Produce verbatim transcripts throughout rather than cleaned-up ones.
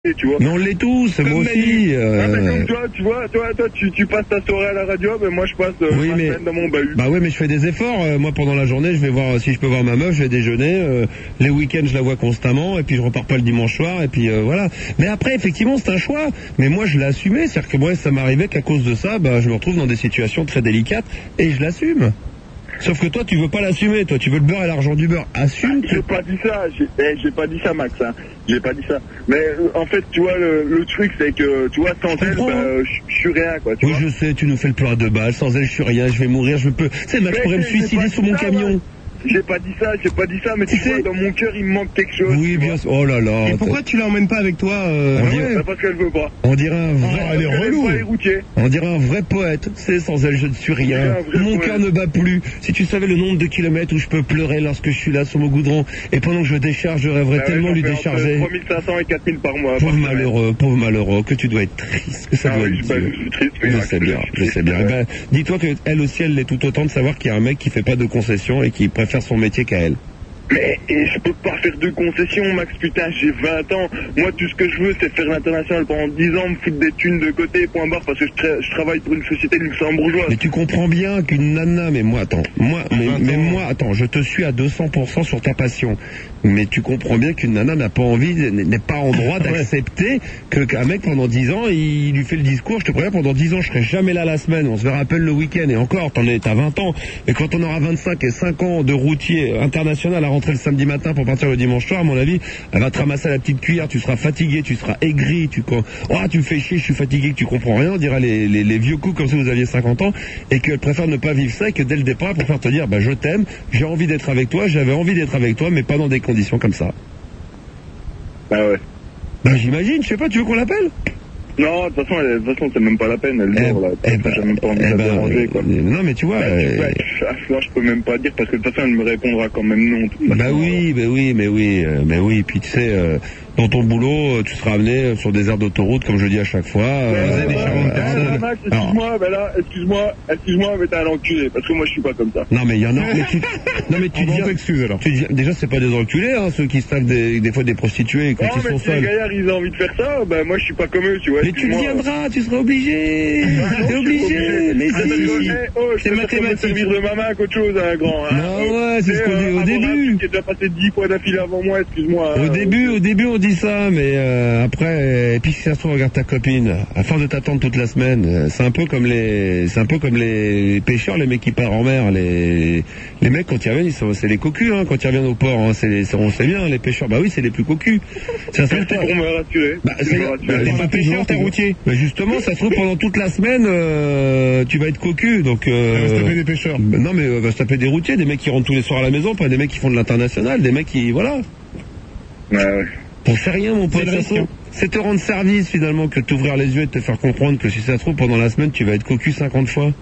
tu vois. Mais on l'est tous, comme moi aussi. Euh... Ah, mais comme toi, tu vois, toi, toi tu, tu passes ta soirée à la radio, ben moi je passe euh, oui, ma mais... semaine dans mon bahut. Bah ouais, mais je fais des efforts. Euh, moi, pendant la journée, je vais voir si je peux voir ma meuf, je vais déjeuner. Euh, les week-ends, je la vois constamment, et puis je repars pas le dimanche soir, et puis euh, voilà. Mais après, effectivement, c'est un choix. Mais moi, je l'ai assumé. C'est-à-dire que moi, ça m'arrivait qu'à cause de ça, bah, je me retrouve dans des situations très délicates, et je l'assume. Sauf que toi, tu veux pas l'assumer, toi, tu veux le beurre et l'argent du beurre. Assume. Ah, j'ai pas dit ça, j'ai eh, j'ai pas dit ça, Max, hein. J'ai pas dit ça. Mais euh, en fait, tu vois, le, le truc, c'est que, tu vois, sans elle, bah, euh, je suis rien, quoi, tu oui, vois. je sais, tu nous fais le plein à deux balles. Sans elle, je suis rien, je vais mourir, je peux... Tu sais, Max, je pourrais me suicider sous mon camion. Ouais. J'ai pas dit ça, j'ai pas dit ça, mais tu, tu vois, sais... dans mon cœur, il me manque quelque chose. Oui, bien sûr. Oh là là. Et pourquoi tu l'emmènes pas avec toi euh... on ah dirait... ouais, bah parce qu'elle veut pas. On dirait un vrai... Ah, elle est relou. On dirait un vrai poète. C'est sans elle, je ne suis rien. Mon cœur ne bat plus. Si tu savais le nombre de kilomètres où je peux pleurer lorsque je suis là sur mon goudron, et pendant que je décharge, je rêverais bah tellement ouais, lui décharger. trois mille cinq cents et quatre mille par mois. Pauvre malheureux, pauvre malheureux, que tu dois être triste, que ça ah doit oui, être bah, dur. je suis triste, je sais bien, je sais bien. Eh ben, dis-toi que elle aussi, elle l'est tout autant de savoir qu'il y a un mec qui fait pas de concessions et qui préfère son métier qu'à elle. Mais et je peux pas faire de concessions, Max, putain, j'ai vingt ans. Moi, tout ce que je veux, c'est faire l'international pendant dix ans, me foutre des thunes de côté, point barre, parce que je, tra je travaille pour une société luxembourgeoise. Mais tu comprends bien qu'une nana, mais moi, attends, moi, mais, mais moi, attends, je te suis à deux cents pour cent sur ta passion. Mais tu comprends bien qu'une nana n'a pas envie, n'est pas en droit d'accepter que qu'un mec pendant dix ans, il lui fait le discours, je te préviens, pendant dix ans, je serai jamais là la semaine, on se verra à peine le week-end, et encore, t'en es, t'as vingt ans, et quand on aura vingt-cinq et cinq ans de routier international à rentrer le samedi matin pour partir le dimanche soir, à mon avis, elle va te ramasser à la petite cuillère, tu seras fatigué, tu seras aigri, tu, oh, tu me fais chier, je suis fatigué, que tu comprends rien, on dira les, les, les vieux coups comme si vous aviez cinquante ans, et qu'elle préfère ne pas vivre ça, et que dès le départ, elle préfère te dire, bah, je t'aime, j'ai envie d'être avec toi, j'avais envie d'être avec toi, mais pas dans des conditions comme ça. Bah ouais. Bah j'imagine, je sais pas, tu veux qu'on l'appelle? Non, de toute façon, de toute façon, c'est même pas la peine, elle dort, là. Eh bah, j'ai même pas envie eh de la bah, déranger, quoi. Euh, non, mais tu vois... Bah, euh... bah, là, je peux même pas dire, parce que de toute façon, elle me répondra quand même non. Bah oui, bah oui, mais oui, euh, mais oui, puis tu sais... Euh... Dans ton boulot, tu seras amené sur des aires d'autoroute, comme je dis à chaque fois. Euh, des euh, Max, excuse-moi, ben là, excuse-moi, excuse-moi, mais t'es un enculé, parce que moi je suis pas comme ça. Non mais il y en a, mais tu, non mais tu dis, excuse alors. Tu dis, déjà c'est pas des enculés, hein, ceux qui se tapent des, des fois des prostituées quand non, ils mais sont si seuls. les gaillards ils ont envie de faire ça, ben moi je suis pas comme eux, tu vois. Mais tu viendras, tu seras obligé. Ah, T'es obligé, mais si. C'est mathématique. servir de ma main qu'autre chose, un grand. Hein. Non ouais, c'est ce qu'on dit au début. Qui a déjà passé dix fois d'affilée avant moi, excuse-moi. Au début, au début on dit ça, mais euh, après, et puis si ça se trouve, regarde ta copine, à force de t'attendre toute la semaine, c'est un peu comme les, c'est un peu comme les pêcheurs, les mecs qui partent en mer, les, les mecs quand ils reviennent, ils sont, c'est les cocus, hein, quand ils reviennent au port, hein, c'est les, on sait bien, les pêcheurs, bah oui, c'est les plus cocus. Ça se trouve pour me rassurer. Bah, c'est, bah, t'es pas pêcheur, t'es routier. Mais justement, ça se trouve pendant toute la semaine, euh, tu vas être cocu, donc, euh. Ça va se taper des pêcheurs. Bah, non, mais, euh, va se taper des routiers, des mecs qui rentrent tous les soirs à la maison, pas des mecs qui font de l'international, des mecs qui, voilà. Ouais, ouais. On fait rien, mon pote, de toute façon. C'est te rendre service, finalement, que de t'ouvrir les yeux et de te faire comprendre que si ça se trouve, pendant la semaine, tu vas être cocu cinquante fois.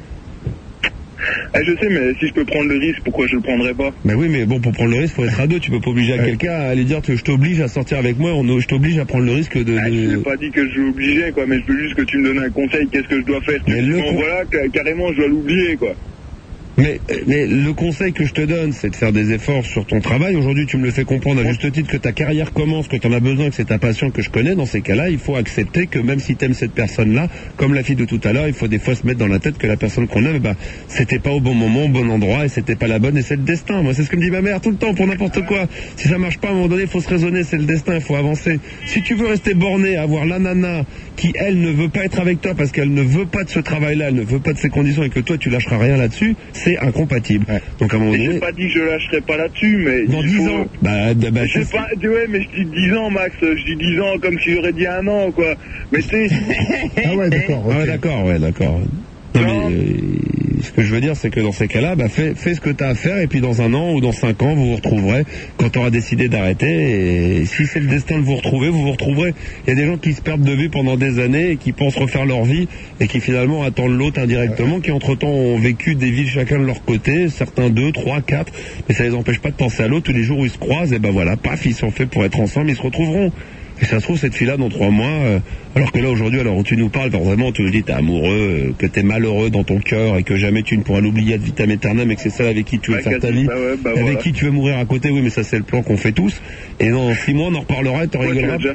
Ah, je sais, mais si je peux prendre le risque, pourquoi je le prendrais pas? Mais oui, mais bon, pour prendre le risque, faut être à deux. Tu peux pas obliger à quelqu'un à aller dire, je t'oblige à sortir avec moi, on, je t'oblige à prendre le risque de... Ah, de... je n'ai pas dit que je suis obligé, quoi, mais je veux juste que tu me donnes un conseil, qu'est-ce que je dois faire? Mais le con... voilà, carrément, je dois l'oublier, quoi. Mais, mais le conseil que je te donne, c'est de faire des efforts sur ton travail. Aujourd'hui, tu me le fais comprendre à juste titre que ta carrière commence, que tu en as besoin, que c'est ta passion que je connais. Dans ces cas-là, il faut accepter que même si tu aimes cette personne-là, comme la fille de tout à l'heure, il faut des fois se mettre dans la tête que la personne qu'on aime, bah, c'était pas au bon moment, au bon endroit, et c'était pas la bonne, et c'est le destin. Moi, c'est ce que me dit ma mère tout le temps pour n'importe quoi. Si ça marche pas, à un moment donné, il faut se raisonner, c'est le destin, il faut avancer. Si tu veux rester borné, avoir la nana qui, elle, ne veut pas être avec toi parce qu'elle ne veut pas de ce travail-là, elle ne veut pas de ces conditions, et que toi, tu lâcheras rien là-dessus, c'est incompatible. Ouais. Donc à un moment donné... J'ai pas dit que je lâcherai pas là-dessus, mais... Dans dix faut... ans Bah, bah je sais pas, ouais, mais je dis dix ans, Max, je dis dix ans comme si j'aurais dit un an, quoi. Mais tu sais... ah ouais, d'accord. Okay. Ah ouais, d'accord, ouais, d'accord. Non, mais, euh, ce que je veux dire, c'est que dans ces cas-là, bah, fais, fais ce que tu as à faire, et puis dans un an ou dans cinq ans, vous vous retrouverez quand tu auras décidé d'arrêter. Et si c'est le destin de vous retrouver, vous vous retrouverez. Il y a des gens qui se perdent de vue pendant des années et qui pensent refaire leur vie et qui finalement attendent l'autre indirectement, qui entre-temps ont vécu des vies chacun de leur côté, certains deux, trois, quatre, mais ça les empêche pas de penser à l'autre. Tous les jours où ils se croisent, et ben voilà, paf, ils sont faits pour être ensemble, ils se retrouveront. Et ça se trouve, cette fille-là, dans trois mois, euh, alors que là, aujourd'hui, alors où tu nous parles, vraiment, tu nous dis, t'es amoureux, euh, que t'es malheureux dans ton cœur, et que jamais tu ne pourras l'oublier ad vitam aeternam, et que c'est celle avec qui tu veux bah, faire ta vie, bah ouais, bah avec voilà. qui tu veux mourir à côté, oui, mais ça, c'est le plan qu'on fait tous. Et dans six mois, on en reparlera, et t'en rigoleras. Tu l'as déjà fait?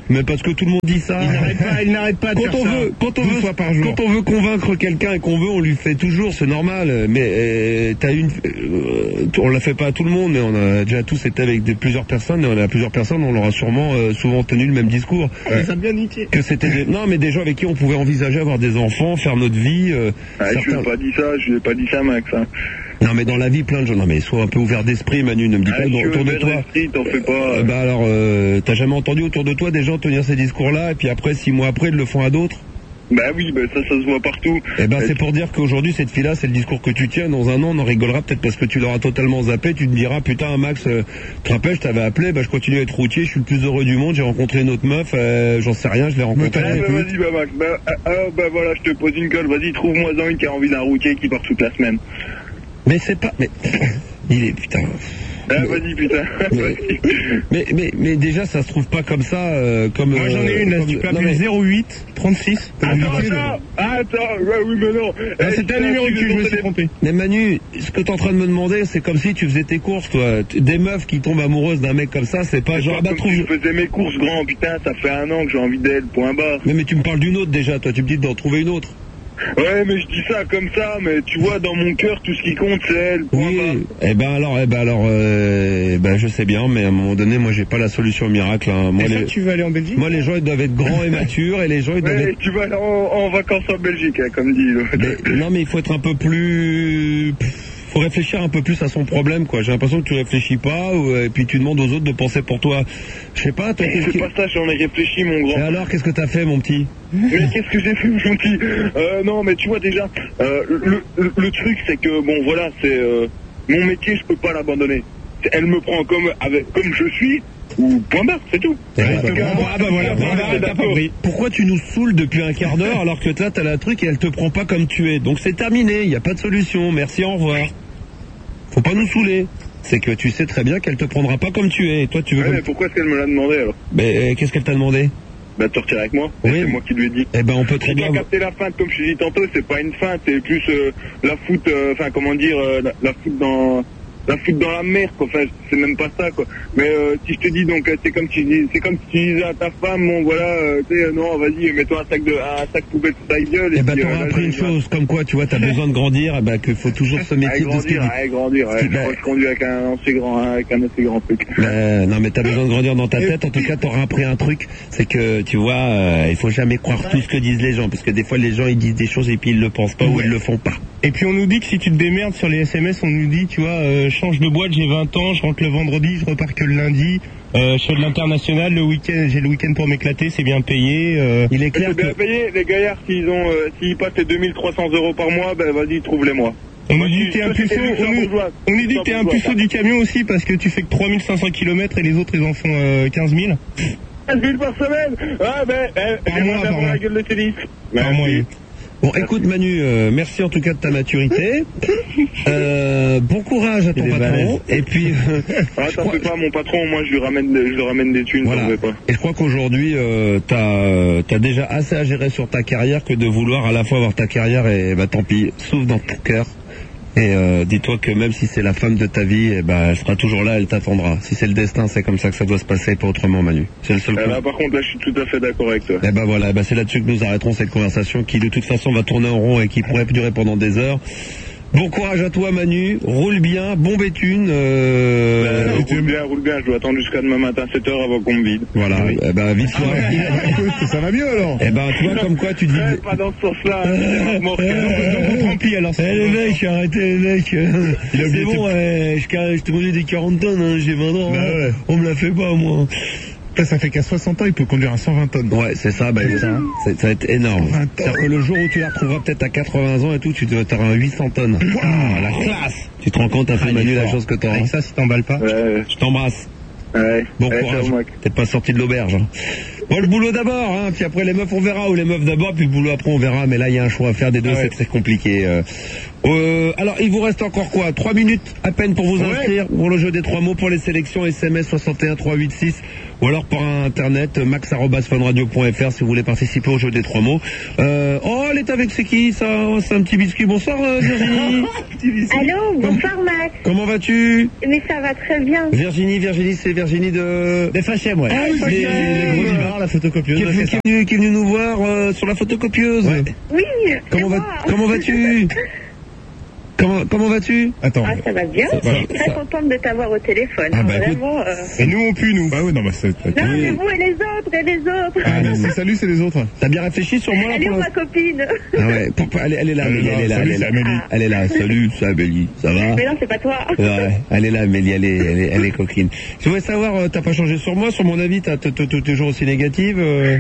Mais parce que tout le monde dit ça. Il n'arrête pas, il n'arrête pas de Quand faire on ça. veut, quand on douze veut, fois par jour. quand on veut convaincre quelqu'un et qu'on veut, on lui fait toujours, c'est normal. Mais euh, t'as une, euh, on la fait pas à tout le monde, mais on a déjà tous été avec des, plusieurs personnes, et on a plusieurs personnes, on leur a sûrement euh, souvent tenu le même discours. Ouais. Ça a bien niqué. Que c'était des, non, mais des gens avec qui on pouvait envisager avoir des enfants, faire notre vie. Euh, Ah, certains... Je lui ai pas dit ça, je lui ai pas dit ça, Max. Hein. Non, mais dans la vie, plein de gens. Non, mais sois un peu ouvert d'esprit, Manu. Ne me dis Ah, pas je suis autour de ouvert toi. d'esprit, t'en fais pas. Euh, bah alors, euh, t'as jamais entendu autour de toi des gens tenir ces discours-là, et puis après, six mois après, ils le font à d'autres? Bah oui, bah ça, ça se voit partout. Eh ben, Et c'est pour dire qu'aujourd'hui, cette fille-là, c'est le discours que tu tiens. Dans un an, on en rigolera peut-être parce que tu l'auras totalement zappé. Tu te diras, putain, Max, euh, tu te rappelles, je t'avais appelé, bah, je continue à être routier, je suis le plus heureux du monde, j'ai rencontré une autre meuf, euh, j'en sais rien, je l'ai rencontrée. Ah, bah, vas-y, bah, Max, bah, ah, ah, bah voilà, je te pose une colle, vas-y, trouve-moi-en une qui a envie d'un routier qui part toute la semaine. Mais c'est pas, mais, il est, putain. Ah, vas-y, putain. Mais, mais, mais, mais déjà, ça se trouve pas comme ça, euh, comme... Moi j'en ai une, là, comme- tu peux non, appeler mais- zéro huit trente-six. Attends, attends, attends, ouais, oui, mais non. Ah, Eh, c'était un putain, numéro de tu cul, je veux me suis donner- trompé. Mais Manu, ce que t'es en train de me demander, c'est comme si tu faisais tes courses, toi. Des meufs qui tombent amoureuses d'un mec comme ça, c'est pas genre, ah bah Comme trouve... si je faisais mes courses, grand, putain, ça fait un an que j'ai envie d'elle, point barre. Mais, mais tu me parles d'une autre déjà, toi, tu me dis d'en trouver une autre. Ouais, mais je dis ça comme ça, mais tu vois, dans mon cœur, tout ce qui compte, c'est elle, point Oui, barre. eh ben alors, eh ben alors, euh, eh ben je sais bien, mais à un moment donné, moi j'ai pas la solution miracle. Hein. Moi, Et ça, les, tu veux aller en Belgique? moi les gens ils doivent être grands et matures, et les gens ils doivent Ouais, être... tu vas aller en, en vacances en Belgique, hein, comme dit l'autre. Mais- non mais il faut être un peu plus... Faut réfléchir un peu plus à son problème, quoi. J'ai l'impression que tu réfléchis pas, ou, et puis tu demandes aux autres de penser pour toi. Je sais pas, toi, qu'est-ce C'est qui... pas ça, j'en ai réfléchi, mon grand. Et alors, qu'est-ce que t'as fait, mon petit? Mais qu'est-ce que j'ai fait, mon petit euh, Non, mais tu vois déjà, euh, le, le, le truc, c'est que, bon, voilà, c'est... Euh, mon métier, je peux pas l'abandonner. Elle me prend comme, avec, comme je suis, ou point barre, c'est tout. Eh ben, Ah, bah, ah, bah voilà, Ouais, voilà, c'est t'as pas d'accord. pris. Pourquoi tu nous saoules depuis un quart d'heure alors que là, t'as la truc et elle te prend pas comme tu es? Donc c'est terminé, il n'y a pas de solution. Merci, au revoir. Faut pas nous saouler. C'est que tu sais très bien qu'elle te prendra pas comme tu es. Et toi, tu veux... Ouais, comme- mais pourquoi est-ce qu'elle me l'a demandé, alors Mais euh, qu'est-ce qu'elle t'a demandé? Bah, te retirer avec moi. Et Oui. c'est moi qui lui ai dit. Eh ben, on peut très J'ai bien... bien capté la feinte, comme je t'ai dit tantôt, c'est pas une feinte, c'est plus euh, la foutre, euh, enfin, comment dire, euh, la, la foutre dans... La foutre dans la mer, quoi. Enfin, c'est même pas ça, quoi. Mais euh, si je te dis, donc, euh, c'est comme si, c'est comme si tu disais à ta femme, bon, voilà, euh, tu sais, euh, non, vas-y, mets-toi un sac de, un sac poubelle sur ta gueule. Eh ben, puis, t'auras euh, là, appris une je- chose, comme quoi, tu vois, t'as besoin de grandir, eh ben, qu'il faut toujours se Allez, méfier de ce qu'il grandir, dit. allez, grandir, ouais. Ce qui- Je crois que je conduis avec un assez grand, avec un assez grand truc. Ben, non mais t'as besoin de grandir dans ta tête. En tout cas, t'auras appris un truc, c'est que tu vois, euh, il faut jamais croire tout ce que disent les gens, parce que des fois les gens ils disent des choses et puis ils le pensent pas ou Ouais. ils le font pas. Et puis on nous dit que si tu te démerdes sur les S M S, on nous dit, tu vois, euh, change de boîte, j'ai vingt ans, je rentre le vendredi, je repars que le lundi, euh, je fais de l'international, le week-end, j'ai le week-end pour m'éclater, c'est bien payé. Euh... Il est C'est clair bien que payé, les gaillards, s'ils ont, euh, s'ils passent les deux mille trois cents euros par mois, ben vas-y, trouve-les-moi. On nous Moi, dit si- que t'es un toi, si puceau, t'es on nous, luxembourgeois, on nous dit que t'es un luxembourgeois, puceau du camion aussi parce que tu fais que trois mille cinq cents kilomètres et les autres ils en font euh, quinze mille. quinze mille par semaine. Ah ben, eh, Par j'ai mois, mal par avoir mois. la gueule de tennis. Par mois, oui. Bon, écoute Manu, euh, merci en tout cas de ta maturité. Euh, bon courage à ton Il est patron. balèze. Et puis, euh, Ah, je t'en crois- fais pas, mon patron, moi, je lui ramène, des- je lui ramène des thunes, voilà. t'en fais pas. Et je crois qu'aujourd'hui, euh, t'as as déjà assez à gérer sur ta carrière que de vouloir à la fois avoir ta carrière et bah tant pis, souffle dans ton cœur. Et euh, dis-toi que même si c'est la femme de ta vie, eh ben, elle sera toujours là, elle t'attendra. Si c'est le destin, c'est comme ça que ça doit se passer, pas autrement, Manu. C'est le seul Eh coup. ben, par contre, là, je suis tout à fait d'accord avec toi. Eh ben voilà, eh ben c'est là-dessus que nous arrêterons cette conversation qui de toute façon va tourner en rond et qui pourrait durer pendant des heures. Bon courage à toi Manu, roule bien, bon béthune. Euh, Euh, roule bien, roule bien, je dois attendre jusqu'à demain matin sept heures avant qu'on me vide. voilà, eh ben vite-toi. Ça va mieux alors. Eh ben tu vois comme quoi tu dis... Ouais, pas dans ce sens-là, c'est mort. Donc on remplit alors. Eh les mecs, arrêtez les mecs. C'est bon, ouais, je, ca- je te conduis des quarante tonnes, hein, j'ai vingt ans. Bah hein. ouais. On me la fait pas moi. Ça, ça fait qu'à soixante ans, il peut conduire à cent vingt tonnes. Ouais, c'est ça, bah, ça, c'est- ça va être énorme. vingt ans. C'est-à-dire que le jour où tu la retrouveras peut-être à quatre-vingts ans et tout, tu auras un huit cents tonnes. Waouh, la classe. Tu te rends compte un peu Manu la chose que t'auras. Avec ça, si t'emballes pas. Ouais, Je t'embrasse. ouais. Bon Ouais, courage. ciao, mec. Peut-être pas sorti de l'auberge. Hein. Bon, le boulot d'abord, hein, puis après les meufs on verra, ou les meufs d'abord, puis le boulot après on verra, mais là il y a un choix à faire des deux, Ah ouais. c'est très compliqué. Euh, euh, alors il vous reste encore quoi? Trois minutes à peine pour vous Ouais. inscrire pour le jeu des trois mots pour les sélections S M S soixante et un trois cent quatre-vingt-seize ou alors par internet max arobase fun radio point f r si vous voulez participer au jeu des trois mots. Euh, oh, elle est avec c'est qui ça? Oh, c'est un petit biscuit. Bonsoir euh, Virginie. Allô, bonsoir Max. Comment vas-tu? Mais ça va très bien. Virginie, Virginie, c'est Virginie de... Des F H M, ouais. Ah, oui, les, les gros livards, la photocopieuse. Qui est, venu, qui, est venu, qui est venu nous voir euh, sur la photocopieuse. Ouais. Oui. Comment, va, comment vas-tu? Comment, comment vas-tu? Attends. Ah, ça va bien. Ça, Je suis ça, très ça. contente de t'avoir au téléphone. Ah, bah, Vraiment. Euh... Et nous, on pue, nous. Ah oui, non, bah c'est... Non, oui. mais vous et les autres, et les autres. Ah, non, c'est salut, c'est les autres. T'as bien réfléchi sur moi là, Elle est pour où ma l'instant? copine? Ah ouais, pour- pour- elle, est- elle est là, Amélie, elle est là, Salut, elle est c'est là. Amélie. Elle est là, salut, c'est Amélie, ça va? Mais non, c'est pas toi. Ouais, elle est là, Amélie, elle est, elle est, elle est coquine. Je voulais savoir, euh, t'as pas changé sur moi, sur mon avis, t'as t'es- t'es toujours aussi négative euh...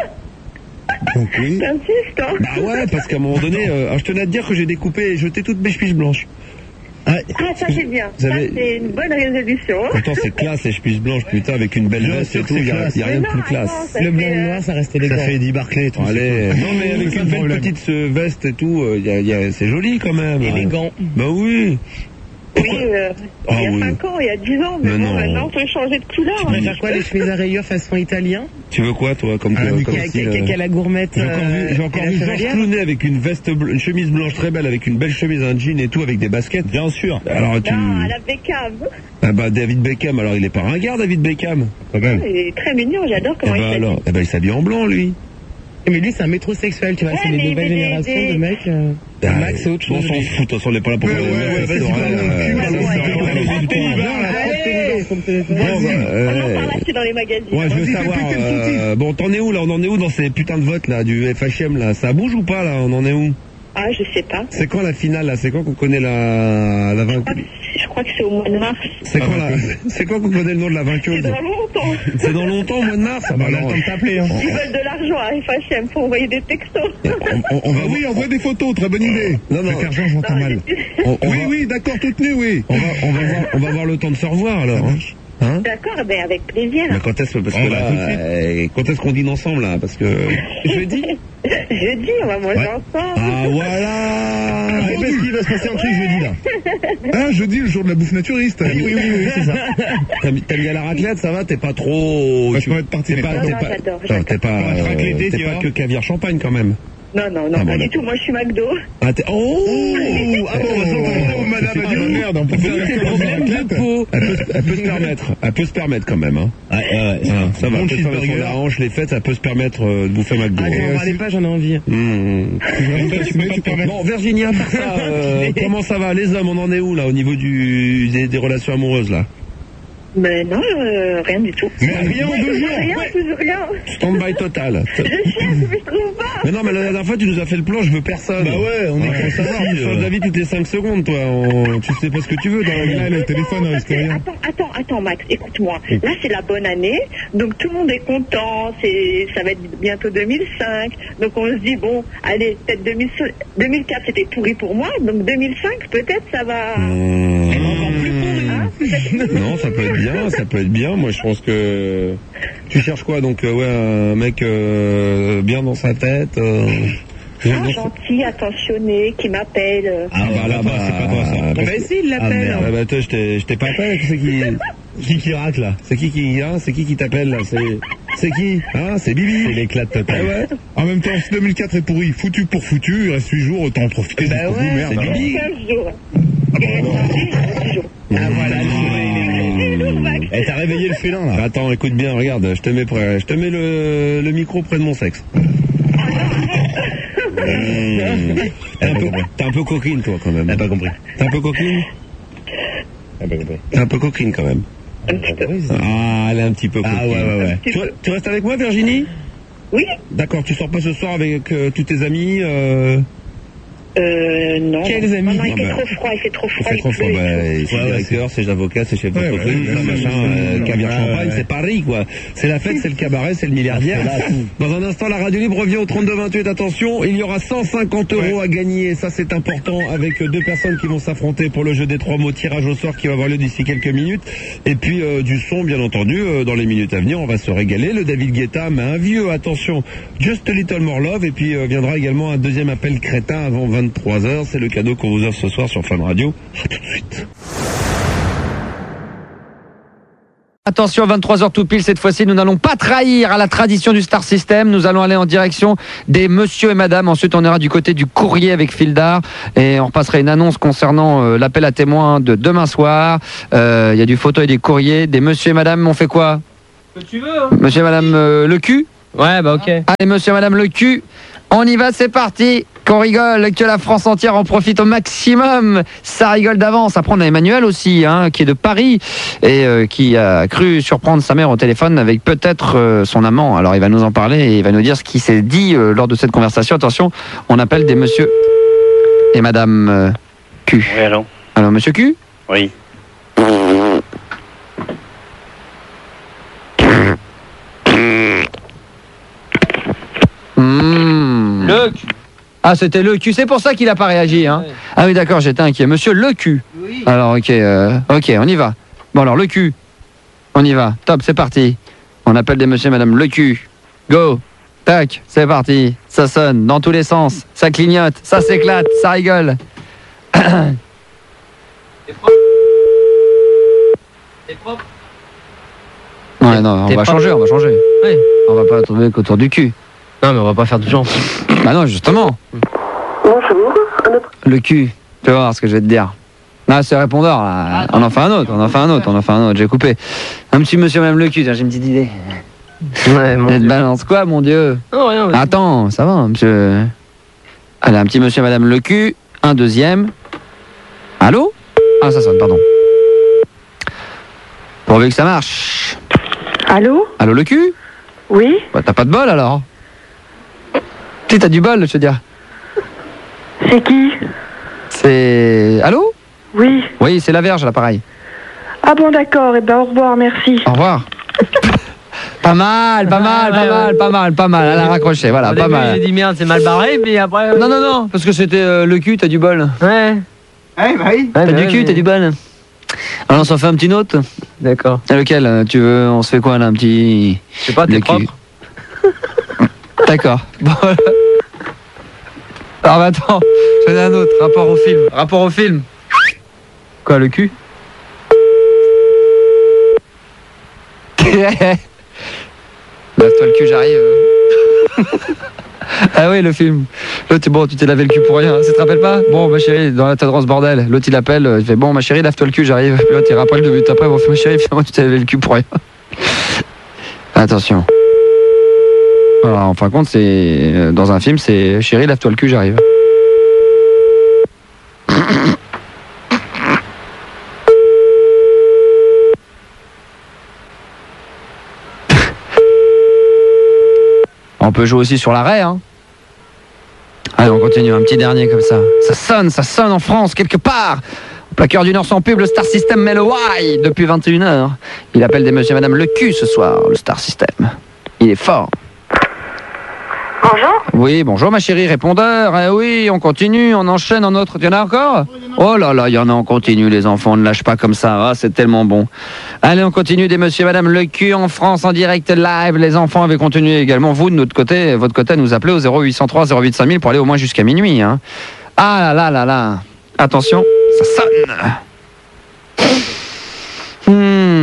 Donc oui. T'insistes, hein? Bah ouais, parce qu'à un moment donné, euh, alors, je tenais à te dire que j'ai découpé et jeté toutes mes chemises blanches. Ah, ça c'est bien. Vous Ça, avez- c'est une bonne résolution. Pourtant, c'est classe, les chemises blanches, putain, avec une belle Bien veste sûr et que tout, c'est y a, classe. y a rien Mais de plus non, classe. attends, ça Le fait, blanc et le euh, noir, ça reste élégant. Ça fait Eddie Barclay et tout. Allez, non mais avec Aucun une belle problème. petite euh, veste et tout, euh, y a, y a, c'est joli quand même. Élégant. Bah oui. Oui, euh, Ah il y a oui. cinq ans, il y a dix ans, mais, Mais bon, non. maintenant, on peut changer de couleur. Tu préfères quoi, les chemises à rayures façon italien? Tu veux quoi toi comme, Ah, comme Nico. style, euh, la gourmette? J'ai encore vu, j'ai encore vu Georges Clooney avec une veste, bl- une chemise blanche très belle, avec une belle chemise, un jean et tout, avec des baskets. Bien sûr. Alors tu, Non, à la Beckham. ah bah David Beckham, alors il est pas ringard David Beckham. Quand même. Il est très mignon, j'adore Eh comment bah il s'habille. alors, eh bah il s'habille en blanc lui. Mais lui, c'est un métrosexuel, tu vois, Ouais, c'est les mais nouvelles il met des- générations des- de mecs. euh, Ah, Max, c'est autre On chose. s'en lui. fout, de toute façon on n'est pas là pour Ouais, parler de ouais, mecs, ouais, c'est vas-y, vrai, parle euh, cul, ouais, balance, ouais. balance, Ouais, balance, t'es balance. bizarre, là, Allez. porte-les dans son téléphone. Bon, bah, On en euh, parle assez dans les magazines. Ouais, je veux Vas-y, savoir, fais péter le footing. euh, bon, t'en es où là? On en est où dans ces putains de votes là, du F H M là? Ça bouge ou pas là? On en est où? Ah, je sais pas. C'est quand la finale là? C'est quand qu'on connaît la, la Je crois vainqueuse? que c'est- Je crois que c'est au mois de mars. C'est quand la, c'est quand qu'on connaît le nom de la C'est vainqueuse? dans longtemps. C'est dans longtemps, au mois de mars? Ah bah On a le alors, temps de t'appeler, hein. Ils veulent de l'argent à F H M pour envoyer des textos. on, on- on va Ah oui, envoie des photos, très bonne idée. Non, non. Fais faire genre, j'entends mal. on, on Oui, va, oui, d'accord, toute nue, oui. on va, on va voir, on va avoir le temps de se revoir alors. Hein? Hein? D'accord, ben avec plaisir. Mais quand est-ce parce On que va là, tout de suite. euh, quand est-ce qu'on dîne ensemble là? Parce que jeudi. Jeudi, on va manger Ouais. ensemble. Ah voilà. Ah, parce qu'il va se passer un truc jeudi, là. Ah, jeudi, le jour de la bouffe naturiste. Oui, oui, oui, oui, c'est ça. T'aimes t'aimes bien la raclette, ça va? T'es pas trop. Bah, je peux être parti, T'es mais pas, pas- t'es Non, pas, j'adore, attends, t'es pas, Pour être raclété, euh, t'es tu pas vois. que caviar champagne quand même. Non, non, non, Ah, pas bon, du tout. Moi, je suis McDo. Ah, t'es, oh, Ah bon, on va s'entendre. Oh, madame, Ah, elle dit, merde, on peut faire Des la problèmes de raclette. peau. Elle peut, elle peut se permettre, elle peut se permettre quand même, hein. Ouais, ouais, ouais. Ah, ça va, Bon peut-être pas cheeseburger. sur la hanche, les fêtes, ça peut se permettre euh, de bouffer McDo. Ah, j'en parlais pas, j'en ai envie. Mmh. Tu peux pas te permettre. Bon, Virginie, à part ça, euh, comment ça va? Les hommes, on en est où là, au niveau du, des, des relations amoureuses là? Mais non, euh, rien du tout. Mais rien en deux jours. Rien, toujours rien. Stand-by total. Je cherche, mais je trouve pas. Mais non, mais la dernière fois, tu nous as fait le plan, je veux personne. Bah ouais, on est Ouais, pour savoir. Tu changes d'avis toutes les cinq secondes, toi. On- Tu sais pas ce que tu veux dans la vie. Là, le téléphone Non, risque parce que- rien. Attends, attends, attends, Max, écoute-moi. Là, c'est la bonne année, donc tout le monde est content. C'est, ça va être bientôt deux mille cinq. Donc on se dit bon, allez, peut-être deux mille deux mille quatre c'était pourri pour moi, donc deux mille cinq peut-être ça va. Mmh. Hein, peut-être- Non, ça peut être bien, ça peut être bien. Moi, je pense que tu cherches quoi? Donc, euh, ouais, un mec euh, bien dans sa tête. Euh... Ah, gentil, attentionné, qui m'appelle. euh. Ah bah là, bah, c'est pas toi ça. Bah, Parce que- si, il l'appelle. Ah bah toi, je t'ai, je t'ai pas appelé. C'est qui, Qui qui racle, là? c'est qui qui, hein, c'est qui qui t'appelle là? C'est, c'est qui? Hein, c'est Bibi. C'est l'éclat Ah total. ouais. En même temps, si deux mille quatre est pourri, foutu pour foutu, il reste huit jours, autant en profiter. Bah jusqu'au bout, ouais, merde. c'est alors. Bibi. quinze jours. Il reste dix jours. Ah voilà, le Max. Eh, t'as réveillé le félin, là. Attends, écoute bien, regarde, je te mets près, je te mets le, le micro près de mon sexe. Mmh. T'es un peu, t'es un peu coquine, toi, quand même. T'as pas compris. T'es un peu coquine? T'as pas compris. T'es un peu coquine, quand même. Un petit peu. Ah, elle est un petit peu coquine. Ah ouais, ouais, ouais. Tu, tu restes avec moi, Virginie? Oui. D'accord, tu sors pas ce soir avec euh, tous tes amis euh... Euh, non. Quels amis? Non, non, il Non, fait bah, trop froid, il fait trop Il froid. fait il trop froid, pleut. bah, c'est Ouais, ouais, directeur, c'est avocat, c'est chef Ouais, d'entreprise, ouais, tout ça, ouais, machin, ouais, euh, ouais, caviar ouais, champagne, ouais. c'est Paris, quoi. C'est la fête, c'est le cabaret, c'est le milliardaire. Dans un instant, la radio libre revient au trente-deux vingt-huit. Attention, il y aura cent cinquante euros à gagner. Ça, c'est important, avec deux personnes qui vont s'affronter pour le jeu des trois mots, tirage au sort qui va avoir lieu d'ici quelques minutes. Et puis, euh, du son, bien entendu, euh, dans les minutes à venir, on va se régaler. Le David Guetta, mais un vieux, attention, Just a Little More Love. Et puis, euh, viendra également un deuxième appel crétin avant vingt-trois heures. C'est le cadeau qu'on vous offre ce soir sur Fun Radio. À tout de suite. Attention, vingt-trois heures tout pile, cette fois-ci, nous n'allons pas trahir à la tradition du Star System. Nous allons aller en direction des monsieur et madame. Ensuite, on ira du côté du courrier avec Fildar. Et on repassera une annonce concernant euh, l'appel à témoins de demain soir. Il euh, y a du photo et du courrier. Des monsieur et madame, on fait quoi? Que tu veux, hein. Monsieur et madame euh, le cul? Ouais, bah ok. Allez, monsieur et madame le cul, on y va, c'est parti. Qu'on rigole, que la France entière en profite au maximum. Ça rigole d'avance. Après, on a Emmanuel aussi, hein, qui est de Paris et euh, qui a cru surprendre sa mère au téléphone avec peut-être euh, son amant. Alors, il va nous en parler et il va nous dire ce qui s'est dit euh, lors de cette conversation. Attention, on appelle des monsieur et madame euh, Q. Oui, allô? Alors, monsieur Q? Oui. Mmh. Le cul. Ah, c'était le cul, c'est pour ça qu'il n'a pas réagi. Hein. Ouais. Ah oui, d'accord, j'étais inquiet. Monsieur le cul. Oui. Alors, ok, euh, ok, on y va. Bon, alors, le cul. On y va. Top, c'est parti. On appelle des monsieur et madame le cul. Go. Tac, c'est parti. Ça sonne dans tous les sens. Ça clignote, ça s'éclate, ça rigole. T'es propre. T'es propre. Ouais, non, on T'es va pas- changer, on va changer. Ouais. On va pas trouver qu'autour du cul. Non, mais on va pas faire de gens. Bah non, justement. Bonjour. Le cul. Tu vas voir ce que je vais te dire. Ah, ce répondeur, là. On en fait un autre, on en fait un autre, on en fait un autre. J'ai coupé. Un petit monsieur, même le cul, tiens, j'ai une petite idée. Ouais, mon Elle te Dieu. balance quoi, mon Dieu? Non, rien. vas-y. Attends, ça va, monsieur. Allez, un petit monsieur, madame le cul. Un deuxième. Allô? Ah, ça sonne, pardon. Pourvu que ça marche. Allô? Allô, le cul? Oui? Bah, t'as pas de bol, alors? Tu t'as du bol, je veux dire. C'est qui? C'est... Allô? Oui. Oui, c'est la verge, l'appareil. Ah bon, d'accord. Eh ben, au revoir, merci. Au revoir. Pas mal, pas mal, pas Ouais, mal, pas mal, pas mal. Elle a raccroché, voilà, Au pas début, mal. j'ai dit merde, c'est mal barré, mais après. Non, non, non, parce que c'était euh, le cul, t'as du bol. Ouais. Ouais, bah oui. T'as Ouais, du ouais, cul, mais- t'as du bol. Alors, on s'en fait un petit note. D'accord. Et lequel euh, tu veux? On se fait quoi, là, un petit... Je sais pas, Le t'es cul. propre. D'accord. Bon, voilà. Alors, bah, attends, j'en ai un autre. Rapport au film. Rapport au film. Quoi, le cul? Lave-toi le cul, j'arrive. Ah oui, le film. L'autre, bon, tu t'es lavé le cul pour rien. Ça te rappelle pas? Bon, ma chérie, dans la tête dans ce bordel. L'autre, il appelle, il fait bon, ma chérie, lave-toi le cul, j'arrive. Puis l'autre, il rappelle deux minutes après, bon, ma chérie, finalement, tu t'es lavé le cul pour rien. Attention. Alors, en fin de compte, c'est euh, dans un film, c'est chérie, lave-toi le cul, j'arrive. On peut jouer aussi sur l'arrêt, hein. Allez, on continue, un petit dernier comme ça. Ça sonne, ça sonne en France, quelque part. Au placard du Nord sans pub, le Star System met le Y depuis vingt et une heures. Il appelle des monsieur et madame le cul ce soir, le Star System. Il est fort. Bonjour. Oui, bonjour ma chérie, répondeur. Eh oui, on continue, on enchaîne en autre. Il y en a encore? Oh là là, il y en a, on continue les enfants, on ne lâche pas comme ça. Ah, c'est tellement bon. Allez, on continue des monsieur et madame le cul en France en direct live. Les enfants avaient continué également. Vous, de notre côté, votre côté, à nous appeler au zéro huit cent trois zéro huit cinq mille pour aller au moins jusqu'à minuit. Hein. Ah là là là là. Attention, ça sonne. Hmm.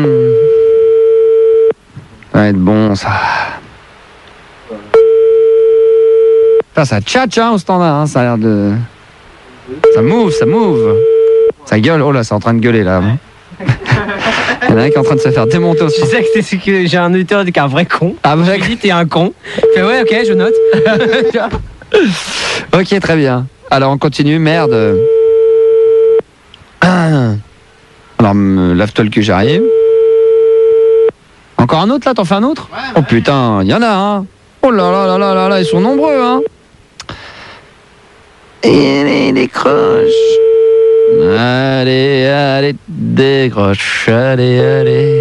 Ça va être bon, ça. Ça, ça tchatche hein, au standard, hein, ça a l'air de... Ça move, ça move. Ça gueule, oh là, c'est en train de gueuler là. Il y en a un qui est en train de se faire démonter au Je standard. sais que c'est que j'ai un auditeur qui est un vrai con. Ah, Je vrai lui dis t'es un con. Il fait ouais, ok, je note. Ok, très bien. Alors, on continue, merde. Alors, me lave-toi le cul, j'arrive. Encore un autre là, t'en fais un autre? Oh putain, il y en a, hein. Oh là là là là là là, ils sont nombreux, hein. Et les décroche. Allez, allez, décroche, allez, allez.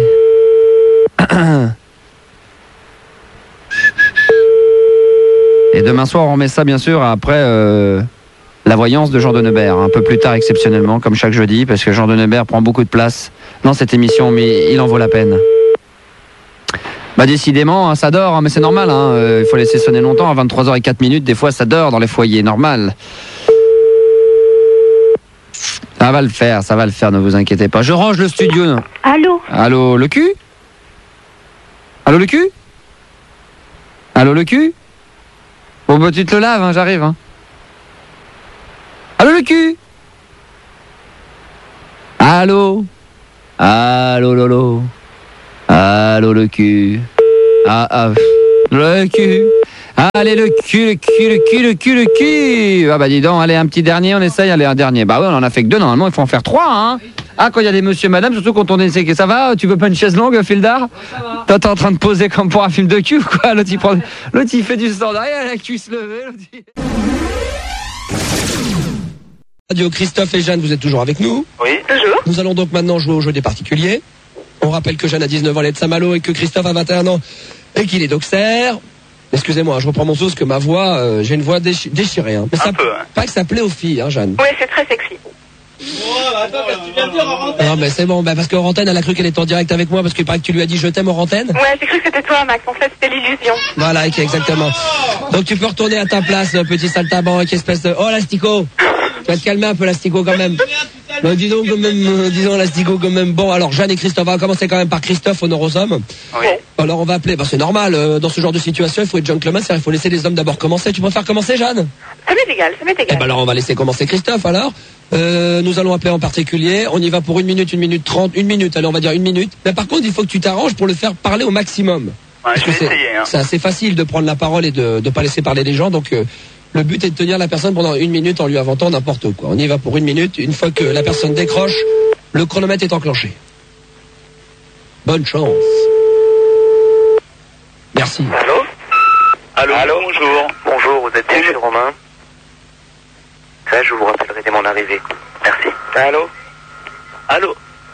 Et demain soir, on remet ça, bien sûr, après euh, la voyance de Jean de Nebert. Un peu plus tard, exceptionnellement, comme chaque jeudi, parce que Jean de Nebert prend beaucoup de place dans cette émission, mais il en vaut la peine. Bah décidément, hein, ça dort, hein, mais c'est normal, hein, euh, il faut laisser sonner longtemps, à vingt-trois heures zéro quatre minutes, des fois ça dort dans les foyers, normal. Ça va le faire, ça va le faire, ne vous inquiétez pas. Je range le studio. Allô? Allô, le cul? Allô le cul? Allô le cul? Bon bah tu te le laves, hein, j'arrive. Hein. Allô le cul? Allô? Allô Lolo? Allô le cul? Ah ah, le cul. Allez le cul, le cul, le cul, le cul, le cul. Ah bah dis donc, allez un petit dernier, on essaye, allez un dernier. Bah ouais, on en a fait que deux, normalement il faut en faire trois, hein. Ah, quand il y a des monsieur, madame, surtout quand on essaie que ça va, tu veux pas une chaise longue, Fildar? Ouais, ça va. Toi, t'es en train de poser comme pour un film de cul, quoi. L'autre, il prend, l'autre, il fait du standard, il a la cuisse levée, l'autre, il... Radio Christophe et Jeanne, vous êtes toujours avec nous? Oui, toujours. Nous allons donc maintenant jouer au jeu des particuliers. On rappelle que Jeanne a dix-neuf ans, elle est de Saint-Malo, et que Christophe a vingt et un ans, et qu'il est d'Auxerre. Excusez-moi, je reprends mon sauce, que ma voix, euh, j'ai une voix déchi- déchirée. Hein. Mais Un ça, peu, hein. pas que ça plaît aux filles, hein, Jeanne. Oui, c'est très sexy. attends, qu'est-ce que tu viens de dire, Orantène? Non, mais c'est bon, bah, parce qu'Orantène, elle a cru qu'elle était en direct avec moi, parce qu'il paraît que tu lui as dit je t'aime, Orantène. Ouais, j'ai cru que c'était toi, Max. En fait, c'était l'illusion. Voilà, ok, exactement. Donc tu peux retourner à ta place, petit saltabanque, espèce de... Oh, l'astico! Tu vas te calmer un peu, l'astico, quand même. Bah, dis donc, quand même, euh, disons, l'astico, quand même. Bon, alors, Jeanne et Christophe, on va commencer quand même par Christophe, honneur aux hommes. Oui. Alors, on va appeler, bah, c'est normal, euh, dans ce genre de situation, il faut être gentleman, c'est-à-dire, il faut laisser les hommes d'abord commencer. Tu préfères commencer, Jeanne? Ça m'est égal, ça m'est Eh égal. ben, alors, on va laisser commencer Christophe, alors. Euh, nous allons appeler en particulier. On y va pour une minute, une minute trente, une minute. Allez, on va dire une minute. Mais par contre, il faut que tu t'arranges pour le faire parler au maximum. Ouais, Parce je que vais c'est, essayer, hein. c'est assez facile de prendre la parole et de ne pas laisser parler les gens. Donc, euh, le but est de tenir la personne pendant une minute en lui inventant n'importe quoi. On y va pour une minute. Une fois que la personne décroche, le chronomètre est enclenché. Bonne chance. Merci. Allô? Allô? Allô, bonjour. Bonjour, vous êtes bien chez Romain? Ça, je vous rappellerai dès mon arrivée. Merci. Allô? Allô?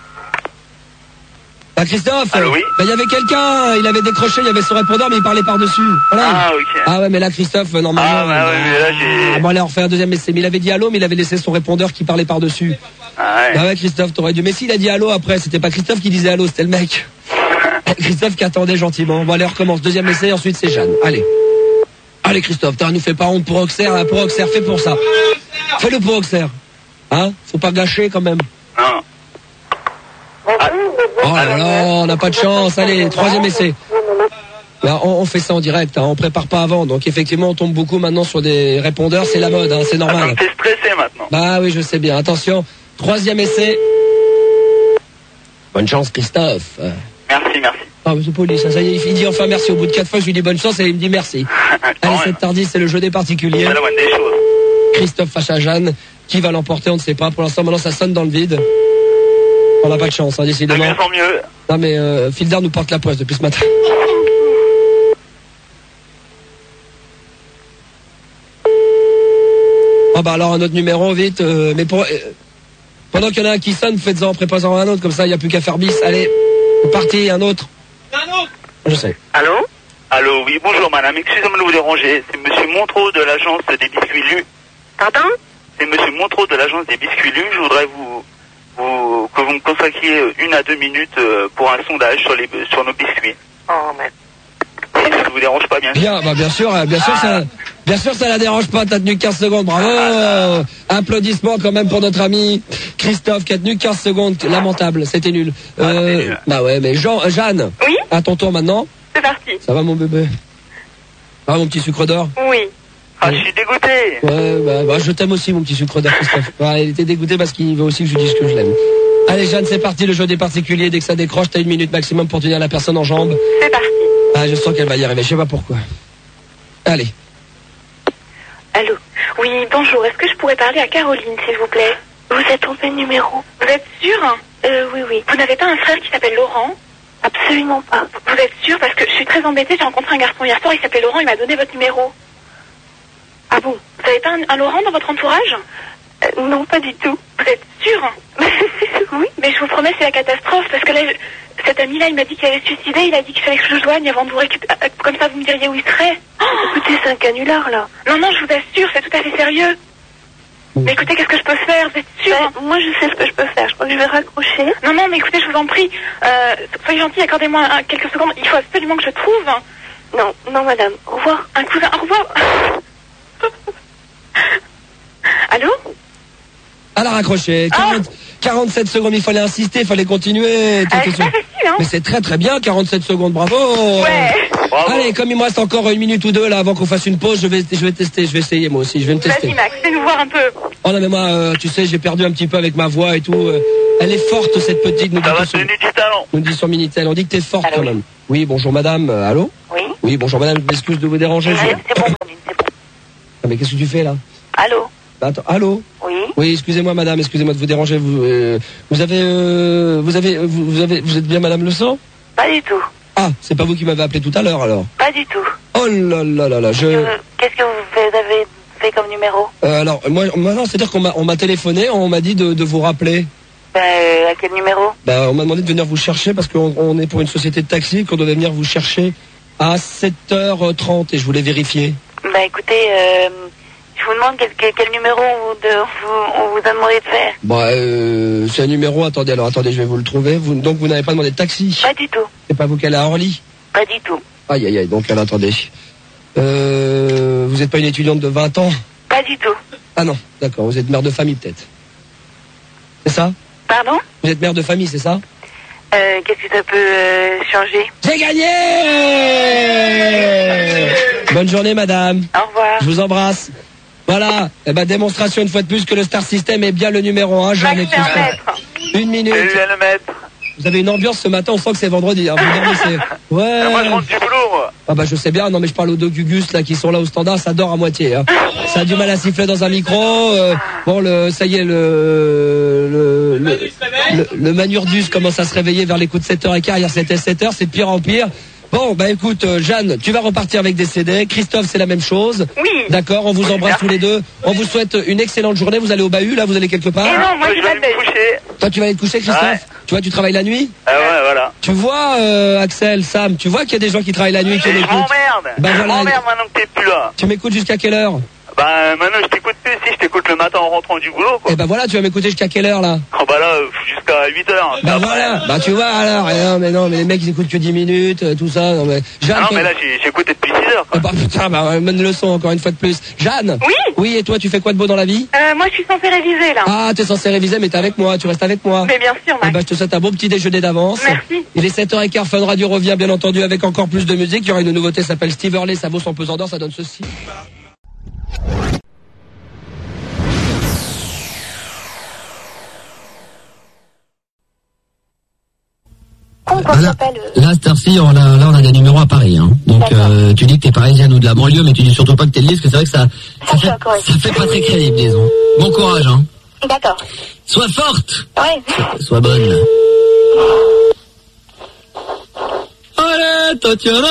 Ah, Christophe, Allô, oui. bah, il y avait quelqu'un, il avait décroché, il y avait son répondeur, mais il parlait par-dessus. Voilà. Ah, ok. Ah ouais, mais là, Christophe, normalement... Ah, bah ouais, mais là, j'ai... Ah, bon, allez, on refait un deuxième essai. Mais il avait dit allô, mais il avait laissé son répondeur qui parlait par-dessus. Ah ouais. Ah ouais, Christophe, t'aurais dû... Mais s'il a dit allô après, c'était pas Christophe qui disait allô, c'était le mec. Christophe qui attendait gentiment. Bon, allez, on recommence. Deuxième essai, ensuite c'est Jeanne. Allez. Allez, Christophe, t'as nous fait pas honte pour Auxerre, hein, pour Auxerre, fais pour ça. Fais-le pour Auxerre. Hein? Faut pas gâcher, quand même. Non. Ah. Oh là là, on n'a pas de chance. Allez, troisième essai. Là, on, on fait ça en direct, hein, on prépare pas avant. Donc effectivement, on tombe beaucoup maintenant sur des répondeurs. C'est la mode, hein, c'est Ah, ça normal. me fait stresser maintenant. Bah oui, je sais bien. Attention, troisième essai. Bonne chance, Christophe. Merci, merci. Ah, mais c'est poli, ça, ça y est, il dit enfin merci. Au bout de quatre fois, je lui dis bonne chance et il me dit merci. Allez, c'est tardif, c'est le jeu des particuliers. C'est la moindre des choses. Christophe face à Jeanne. Qui va l'emporter, on ne sait pas. Pour l'instant, maintenant, ça sonne dans le vide. On n'a pas de chance, hein, De décidément. mieux en mieux. Non, mais euh, Fildar nous porte la poisse depuis ce matin. Ah bah alors un autre numéro, vite. Euh, mais pour, euh, pendant qu'il y en a un qui sonne, faites-en, préparez-en un autre, comme ça, il n'y a plus qu'à faire bis. Allez, c'est parti, un autre. Un autre. Je sais. Allô? Allô, oui, bonjour madame, excusez-moi de vous déranger. C'est monsieur Montreux de l'agence des biscuits Lu. Pardon? C'est monsieur Montreux de l'agence des biscuits Lu. Je voudrais vous, vous, que vous me consacriez une à deux minutes euh, pour un sondage sur, les, sur nos biscuits. Oh, mais... Ça ne vous dérange pas, bien sûr? Bien, bah bien sûr, euh, bien sûr, ça, bien sûr, ça la dérange pas. T'as tenu quinze secondes, bravo. Euh, applaudissements quand même pour notre ami Christophe qui a tenu quinze secondes. Lamentable, c'était nul. Ah, c'était nul. Bah ouais, mais Jean, euh, Jeanne. Oui? À ton tour maintenant. C'est parti. Ça va mon bébé? Ça va mon petit sucre d'or? Oui. Ah, je suis dégoûté. Ouais, bah, bah, je t'aime aussi mon petit sucre d'or, Christophe. Ouais, il était dégoûté parce qu'il veut aussi que je lui dise que je l'aime. Allez Jeanne, c'est parti, le jeu des particuliers. Dès que ça décroche, t'as une minute maximum pour tenir la personne en jambes. C'est parti. Ah, je sens qu'elle va y arriver, je sais pas pourquoi. Allez. Allô? Oui, bonjour. Est-ce que je pourrais parler à Caroline, s'il vous plaît? Vous êtes trompé de numéro. Vous êtes sûr? Euh, oui, oui. Vous n'avez pas un frère qui s'appelle Laurent? Absolument pas. Vous êtes sûr? Parce que je suis très embêtée. J'ai rencontré un garçon hier soir, il s'appelait Laurent, il m'a donné votre numéro. Ah bon? Vous n'avez pas un, un Laurent dans votre entourage? euh, Non, pas du tout. Vous êtes sûr? Oui. Mais je vous promets, c'est la catastrophe. Parce que là, je- cet ami-là, il m'a dit qu'il allait se suicider. Il a dit qu'il fallait que je le joigne avant de vous récupérer. Comme ça, vous me diriez où il serait. Oh, écoutez, c'est un canular, là. Non, non, je vous assure, c'est tout à fait sérieux. Mais écoutez, qu'est-ce que je peux faire? Vous êtes sûr? Moi, je sais ce que je peux faire. Je crois que je vais raccrocher. Non, non, mais écoutez, je vous en prie. Euh, soyez gentil, accordez-moi un- quelques secondes. Il faut absolument que je trouve. Non, non, madame. Au revoir. Un cousin, au revoir. Allô? À la raccrocher. quarante, quarante-sept secondes, il fallait insister, il fallait continuer. euh, T'étais C'est sûr. pas facile, hein. Mais c'est très très bien, quarante-sept secondes, bravo. Ouais. Bravo. Allez, comme il me reste encore une minute ou deux là avant qu'on fasse une pause, je vais, je vais tester, je vais essayer moi aussi, je vais me tester. Vas-y, Max, fais-nous voir un peu. Oh non mais moi, euh, tu sais, j'ai perdu un petit peu avec ma voix et tout. euh, elle est forte cette petite, nous dit, Ça va, sur, c'est du talent. nous dit sur Minitel. On dit que t'es forte Allô, quand oui. même. Oui, bonjour madame. Euh, allô. Oui. Oui, bonjour madame. Je m'excuse de vous déranger. je- Ouais, c'est bon, Blondine, c'est bon. Ah, mais qu'est-ce que tu fais là? Allô. Bah, attends, allô. Oui. Oui, excusez-moi madame, excusez-moi de vous déranger. Vous, euh, vous avez, euh, vous avez, vous, vous avez, vous êtes bien madame Le Sang? Pas du tout. Ah, c'est pas vous qui m'avez appelé tout à l'heure alors. Pas du tout. Oh là là là là, je. Euh, Qu'est-ce que vous faites- avez fait comme numéro? Euh, alors moi, moi non, c'est-à-dire qu'on m'a, on m'a téléphoné, on m'a dit de, de vous rappeler. Ben, euh, à quel numéro? Bah, on m'a demandé de venir vous chercher parce qu'on on est pour une société de taxi, qu'on devait venir vous chercher à sept heures trente et je voulais vérifier. Ben, écoutez, euh, je vous demande quel, quel, quel numéro on vous, de, vous, on vous a demandé de faire. Bah, euh, c'est un numéro. Attendez, alors attendez, je vais vous le trouver. Vous, donc vous n'avez pas demandé de taxi. Pas du tout. C'est pas vous qui allez à Orly. Pas du tout. Aïe aïe aïe. Donc alors attendez. Euh, vous n'êtes pas une étudiante de vingt ans? Pas du tout. Ah non, d'accord. Vous êtes mère de famille peut-être. C'est ça? Pardon? Vous êtes mère de famille, c'est ça? Euh, qu'est-ce que ça peut euh, changer? J'ai gagné! Bonne journée, madame. Au revoir. Je vous embrasse. Voilà. Eh ben, démonstration une fois de plus que le Star System est bien le numéro un. Jeanne et Max, c'est un Christophe. maître. Une minute. Salut le maître. Vous avez une ambiance ce matin, on sent que c'est vendredi. Hein. Vous dormez, c'est... Ouais. Ah, moi je rentre du boulot moi. Ah bah je sais bien, non mais je parle aux deux Gugus là qui sont là au standard, ça dort à moitié. Hein. Ça a du mal à siffler dans un micro. euh, bon le, ça y est le le le, le, le Manurdus commence à se réveiller vers les coups de sept heures quinze. Hier c'était sept heures, c'est de pire en pire. Bon bah écoute euh, Jeanne, tu vas repartir avec des C D. Christophe c'est la même chose. Oui. D'accord, on vous embrasse tous les deux. On vous souhaite une excellente journée. Vous allez au bahut là, vous allez quelque part. Et non, moi je j'ai vais pas aller me de coucher. Toi tu vas aller te coucher Christophe. Ouais. Tu vois tu travailles la nuit. Ah ouais, voilà. Tu vois euh, Axel, Sam, tu vois qu'il y a des gens qui travaillent la nuit qui Et je m'écoutent. m'emmerde. Bah je voilà. m'emmerde maintenant que t'es plus là. Tu m'écoutes jusqu'à quelle heure? Bah maintenant je t'écoute plus. Si je t'écoute le matin en rentrant du boulot quoi. Eh ben voilà, tu vas m'écouter jusqu'à quelle heure là? Oh bah là euh, jusqu'à huit heures. Bah voilà, bah tu vois alors, eh non mais non mais les mecs ils écoutent que dix minutes, euh, tout ça, non mais... Jeanne, Ah non toi- mais là j'ai j'ai écouté depuis six heures Eh quoi. bah putain, bah ouais, bonne leçon encore une fois de plus. Jeanne? Oui. Oui, et toi tu fais quoi de beau dans la vie? Euh, moi je suis censée réviser là. Ah, t'es censé réviser mais t'es avec moi, tu restes avec moi. Mais bien sûr, Eh Max. bah je te souhaite un bon petit déjeuner d'avance. Merci. Il est sept heures quinze, Fun Radio revient bien entendu avec encore plus de musique. Il y aura une nouveauté, ça s'appelle Steve Hurley, ça vaut son pesant d'or, ça donne ceci. Ah, là, là, cette heure-ci, on a, là, on a des numéros à Paris. Hein. Donc, euh, tu dis que t'es parisienne ou de la banlieue, mais tu dis surtout pas que t'es de Lille, parce que c'est vrai que ça, ça, fait, ça fait pas très crédible, disons. Bon courage, hein. D'accord. Sois forte. Ouais. Sois, sois bonne. Allez, Tatiana.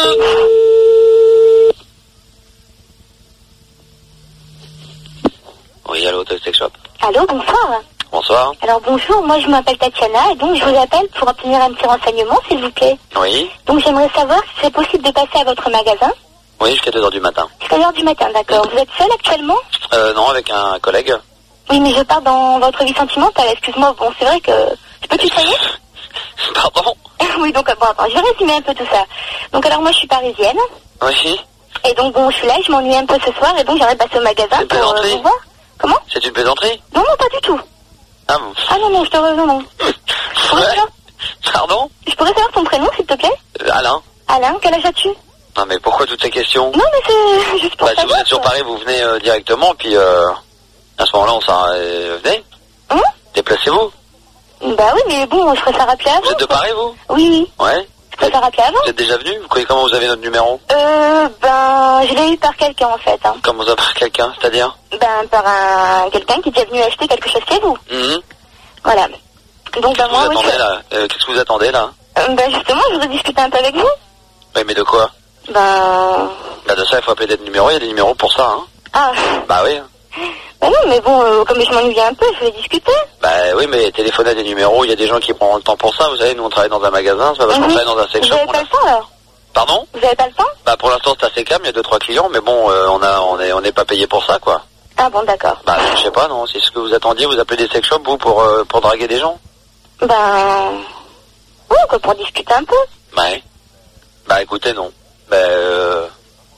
Oui, allô, Toy Sex Shop. Allô, bonsoir. Bonsoir. Alors bonjour, moi je m'appelle Tatiana et donc je vous appelle pour obtenir un petit renseignement s'il vous plaît. Oui. Donc j'aimerais savoir si c'est possible de passer à votre magasin. Oui, jusqu'à deux heures du matin. Jusqu'à l'heure du matin, d'accord. Vous êtes seul actuellement? Euh, non, avec un collègue. Oui, mais je parle dans votre vie sentimentale, excuse-moi. Bon, c'est vrai que... Je peux tutoyer? Pardon? Oui, donc bon, attends, je vais résumer un peu tout ça. Donc alors moi je suis parisienne. Oui. Et donc bon, je suis là, je m'ennuie un peu ce soir et donc j'aimerais passer au magasin C'est pour euh, plaisanterie? vous voir. Comment? C'est une plaisanterie? Non, non, pas du tout. Ah bon? Ah non, non, je te... Non, non. Je pourrais, savoir... Pardon? je pourrais savoir ton prénom, s'il te plaît? Euh, Alain? Alain, quel âge as-tu? Non, mais pourquoi toutes ces questions? Non, mais c'est juste pour Bah, si vous êtes sur quoi. Paris, vous venez euh, directement, puis euh, à ce moment-là, on s'en... Euh, venez. Hein? Déplacez-vous. Bah oui, mais bon, je ferais ça rappeler avant. Vous êtes de Paris, vous? Oui, oui. Ouais. Je ferais ça rappeler avant. Vous êtes déjà venu? Vous croyez comment vous avez notre numéro? Euh, ben, je l'ai eu par quelqu'un, en fait. Hein. Comment vous avez par quelqu'un? C'est-à-dire? Ben, par un... quelqu'un qui est déjà venu acheter quelque chose chez vous. Mhm. Voilà. Donc, ben, Vous moi, oui, attendez, je... là euh, Qu'est-ce que vous attendez, là? Euh, ben, justement, je voudrais discuter un peu avec vous. Oui, mais de quoi? Ben... Bah, de ça, il faut appeler des numéros. Il y a des numéros pour ça, hein. Ah. Bah oui. Ben non, mais bon, euh, comme je m'ennuie un peu, je voulais discuter. Bah oui, mais téléphoner à des numéros, il y a des gens qui prendront le temps pour ça. Vous savez, nous, on travaille dans un magasin. C'est pas parce qu'on Mhm. travaille dans un sex Vous shop. avez on pas a- le temps, alors? Pardon? Vous avez pas le temps? Bah, pour l'instant, c'est assez calme. Il y a deux, trois clients. Mais bon, euh, on a, on est, on n'est pas payé pour ça, quoi. Ah bon, d'accord. Bah, je sais pas, non. C'est ce que vous attendiez. Vous appelez des sex shops, vous, pour, euh, pour draguer des gens? Ben... Oui, quoi, pour discuter un peu. Ouais. Bah, écoutez, non. Bah, euh...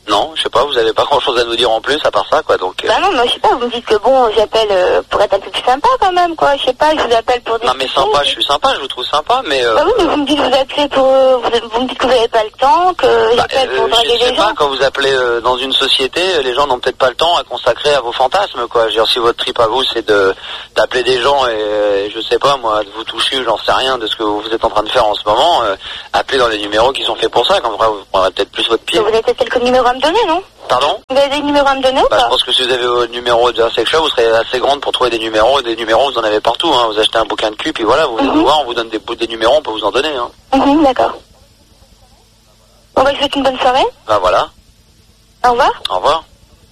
Non, je sais pas, vous avez pas grand chose à nous dire en plus à part ça, quoi, donc... Euh... Bah non, mais je sais pas, vous me dites que bon, j'appelle euh, pour être un peu plus sympa quand même, quoi, je sais pas, je vous appelle pour dire... Non mais sympa, je suis sympa, je vous trouve sympa, mais... Euh... Bah oui, mais vous me dites que vous appelez pour... Euh, vous, vous me dites que vous avez pas le temps, que bah, j'appelle euh, pour draguer les gens. Je sais pas, gens. quand vous appelez euh, dans une société, les gens n'ont peut-être pas le temps à consacrer à vos fantasmes, quoi. Je veux dire, si votre trip à vous, c'est de d'appeler des gens et, euh, je sais pas, moi, de vous toucher, j'en sais rien de ce que vous êtes en train de faire en ce moment, euh, appelez dans les numéros qui sont faits pour ça, comme ça, vous prendrez peut-être plus votre pied. Vous avez peut-être quelques numéros à me donner, non? Pardon? Vous avez des numéros à me donner ou bah, pas? Je pense que si vous avez vos numéros de sexuel, vous serez assez grande pour trouver des numéros, et des numéros, vous en avez partout, hein. Vous achetez un bouquin de cul, puis voilà, vous venez mm-hmm. nous voir, on vous donne des, des numéros, on peut vous en donner, hein. Mm-hmm, d'accord. Bon, bah, je vous souhaite une bonne soirée. Bah, voilà. Au revoir. Au revoir.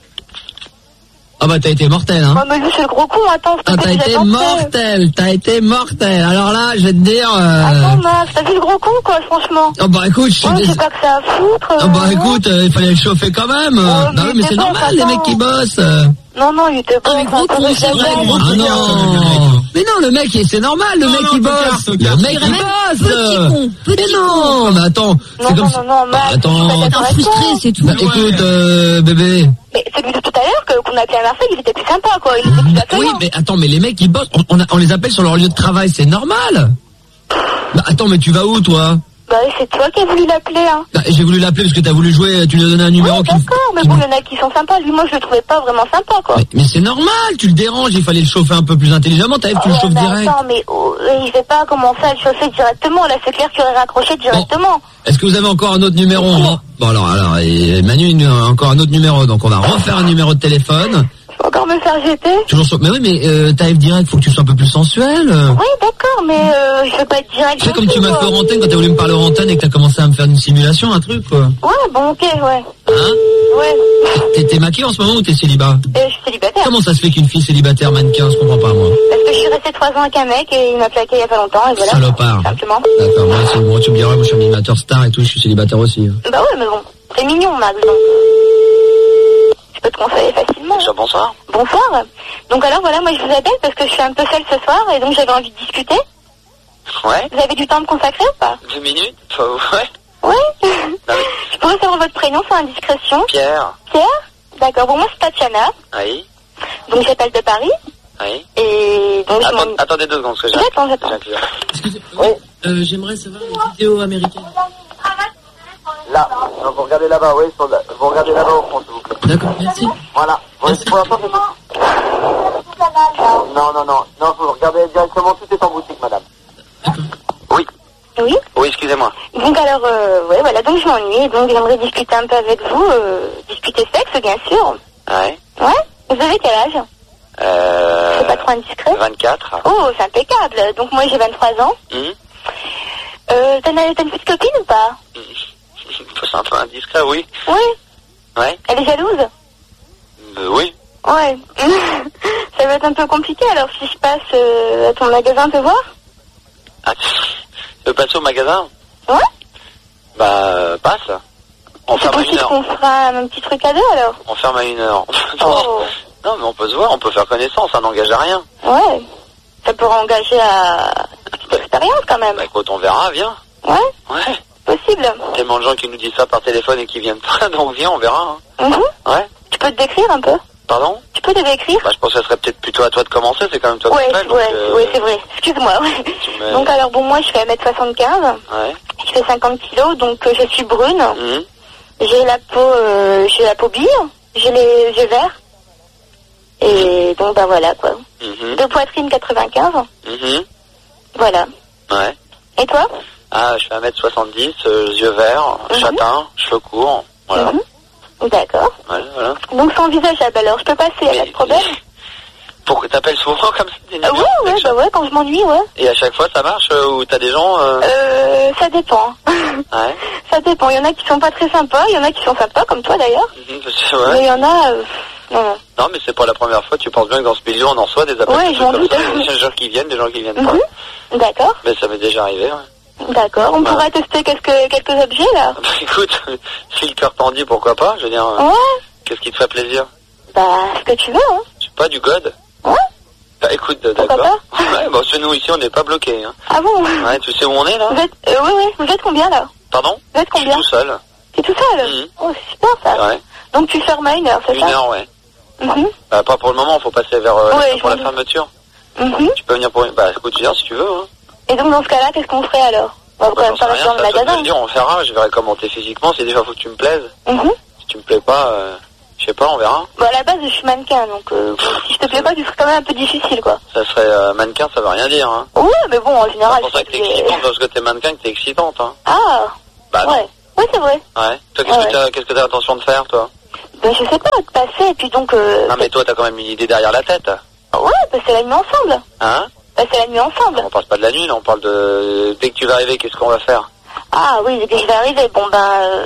Ah bah t'as été mortel, hein. Oh mais lui c'est le gros con, attends. Ah t'as été mortel, t'as été mortel. Alors là, je vais te dire... Euh... Attends Max, t'as vu le gros con quoi, franchement. Oh bah écoute, je suis... Oh, je sais pas que ça a foutre. Oh bah écoute, euh, il fallait le chauffer quand même. Oh, bah oui mais c'est normal, attends. Les mecs qui bossent. Euh... Non, non, il était pas... Ah, gros con, c'est vrai. Ah non. Mais non, le mec, c'est normal, le non, mec non, qui bosse. Le mec qui bosse. Petit con, petit mais non, con. Mais attends. Non, non, comme... non, non, Max. Bah, attends. T'es frustré, c'est tout. Bah, ouais. Écoute, euh, bébé. Mais celui de tout à l'heure que, qu'on a appelé à Marseille, il était plus sympa, quoi. Il était plus accueillant. Oui, mais attends, mais les mecs qui bossent, on, on, a, on les appelle sur leur lieu de travail, c'est normal. Bah, attends, mais tu vas où, toi? Bah c'est toi qui as voulu l'appeler, hein. Bah, j'ai voulu l'appeler parce que t'as voulu jouer, tu lui as donné un numéro oui, qui... d'accord, mais bon, il y en a qui sont sympas. Lui, moi, je le trouvais pas vraiment sympa, quoi. Mais, mais c'est normal, tu le déranges, il fallait le chauffer un peu plus intelligemment, t'arrives, tu oh, le chauffes bah, direct. Attends, mais oh, il fait pas commencer à le chauffer directement, là, c'est clair qu'il aurait raccroché directement. Bon. Est-ce que vous avez encore un autre numéro? Bon, bon alors, alors, et Manu, une, encore un autre numéro, donc on va refaire un numéro de téléphone. Encore me faire jeter. Toujours sur... Mais oui, mais euh, t'arrives direct, faut que tu sois un peu plus sensuel. Oui, d'accord, mais euh, je veux pas être direct. Tu sais comme tu m'as fait au antenne quand t'as voulu me parler au antenne et que t'as commencé à me faire une simulation, un truc, quoi. Ouais, bon, ok, ouais. Hein? Ouais. T'es, t'es maquillée en ce moment ou t'es célibat? Euh, je suis célibataire. Comment ça se fait qu'une fille célibataire mannequin, je comprends pas, moi? Parce que je suis restée trois ans avec un mec et il m'a plaqué il y a pas longtemps et voilà. Salopard. Simplement. D'accord, moi, c'est bon, tu me diras, moi je suis animateur star et tout, je suis célibataire aussi. Bah ouais, mais bon, c'est mignon, Max, donc... Je peux te conseiller facilement. Bonsoir, bonsoir. Bonsoir. Donc alors voilà, moi je vous appelle parce que je suis un peu seule ce soir et donc j'avais envie de discuter. Ouais. Vous avez du temps à me consacrer ou pas? Deux minutes enfin, ouais. Ouais. Je pourrais savoir votre prénom sans indiscrétion? Pierre. Pierre? D'accord, bon moi c'est Tatiana. Oui. Donc j'appelle de Paris. Oui. Et donc Attends, je attendez deux secondes, parce que j'ai... J'attends, j'attends. Oui. Euh, j'aimerais savoir les vidéos américaines. Là, non, vous regardez là-bas, oui, sur la... vous regardez là-bas au fond, s'il vous plaît. D'accord, merci. Voilà. Merci. Pour l'instant, c'est... Non, non, non, non, vous regardez directement, tout est en boutique, madame. D'accord. Oui. Oui. Oui, excusez-moi. Donc alors, euh, ouais, voilà, donc je m'ennuie, donc j'aimerais discuter un peu avec vous, euh, discuter sexe, bien sûr. Ouais. Ouais. Vous avez quel âge? Euh... C'est pas trop indiscret? vingt-quatre. Oh, c'est impeccable. Donc moi j'ai vingt-trois ans. Mmh. Euh, t'as une, t'as une petite copine ou pas? C'est un peu indiscret, oui. Oui. Ouais. Elle est jalouse? Euh, oui. Ouais. Ça va être un peu compliqué alors si je passe euh, à ton magasin te voir? Ah, tu veux passer au magasin? Ouais. Bah, euh, passe. On ferme à une heure. On fera un petit truc à deux alors? On ferme à une heure. Oh. Non, mais on peut se voir, on peut faire connaissance, ça n'engage à rien. Ouais. Ça pourrait engager à une petite expérience quand même. Bah écoute, on verra, viens. Ouais. Ouais. Possible. Tellement de gens qui nous disent ça par téléphone et qui viennent pas, donc viens, on verra. Hein. Mm-hmm. Ouais. Tu peux te décrire un peu? Pardon? Tu peux te décrire? Bah je pense que ce serait peut-être plutôt à toi de commencer, c'est quand même toi ouais, qui t'appelles. Ouais, euh... ouais, c'est vrai. Excuse-moi, ouais. Mais... Donc alors bon, moi je fais un mètre soixante-quinze. Ouais. Je fais cinquante kilos, donc euh, je suis brune. Mmh. J'ai la peau, euh, j'ai la peau bille, j'ai les yeux verts. Et donc bah voilà quoi. Mmh. De poitrine quatre-vingt-quinze. Mmh. Voilà. Ouais. Et toi? Ah, je fais un mètre soixante-dix, euh, yeux verts, mmh. châtain, cheveux courts, voilà. Mmh. D'accord. Voilà, voilà. Donc c'est envisageable alors, je peux passer, mais, pas de problème. Pourquoi t'appelles souvent comme ça des euh, Ouais, ouais, bah ouais, quand je m'ennuie, ouais. Et à chaque fois ça marche euh, ou t'as des gens euh... euh ça dépend. Ouais. Ça dépend, il y en a qui sont pas très sympas, il y en a qui sont sympas comme toi d'ailleurs. Mmh, ouais. Mais il y en a... Euh... Non, non. Non, mais c'est pas la première fois, tu penses bien que dans ce milieu on en reçoit des appels ouais, comme doute. ça, des gens qui viennent, des gens qui viennent pas. Mmh. D'accord. Mais ça m'est déjà arrivé, ouais. D'accord, on bah. pourrait tester quelques, quelques objets là. Bah écoute, si le cœur t'en dit, pourquoi pas, je veux dire... Ouais. Qu'est-ce qui te ferait plaisir? Bah, ce que tu veux, hein. Je sais pas, du god? Ouais. Bah écoute, d'accord. Ouais, bon, chez nous ici on n'est pas bloqués. Hein. Ah bon? Ouais, tu sais où on est là? Vous êtes, euh, oui, oui, vous êtes combien là? Pardon? Vous êtes combien? Je suis tout seul. T'es tout seul? Mmh. Oh, c'est super ça. Ouais. Donc tu fermes à une heure, c'est Une ça? heure, ouais. Mhm. Bah, pas pour le moment, faut passer vers euh, Ouais, pour la je fermeture. Mhm. Tu peux venir pour une... Bah, écoute, tu viens si tu veux, hein. Et donc dans ce cas-là, qu'est-ce qu'on ferait alors? On va Bah, quand j'en même sais pas rester rien, dans le c'est à toi de me magasin. le dire, on verra, je verrai comment t'es physiquement, si déjà faut que tu me plaises. Mhm. Si tu me plais pas, euh, je sais pas, on verra. Bon, à la base, je suis mannequin, donc euh, bon, si je te plais pas, tu serais quand même un peu difficile, quoi. Ça serait euh, mannequin, ça veut rien dire, hein. Ouais, mais bon, en général... C'est pour ça que t'es excitante, parce que t'es mannequin, que t'es excitante, hein. Ah. Bah non. Ouais. Ouais, c'est vrai. Ouais. Toi, qu'est-ce Ouais. que t'as, qu'est-ce que t'as l'intention de faire, toi? Ben, je sais pas, de passer, et puis donc... Euh, Non, mais toi, t'as quand même une idée derrière la tête. Ouais, passer la nuit ensemble. Hein? Passer la nuit ensemble. On parle pas de la nuit, là, on parle de... Dès que tu vas arriver, qu'est-ce qu'on va faire? Ah oui, dès que je vais arriver, bon ben... Euh,